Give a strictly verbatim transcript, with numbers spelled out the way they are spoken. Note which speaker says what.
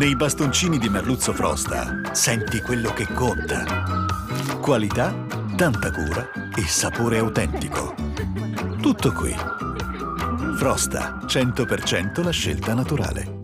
Speaker 1: Nei bastoncini di merluzzo Frosta senti quello che conta. Qualità, tanta cura e sapore autentico. Tutto qui. Frosta, cento per cento la scelta naturale.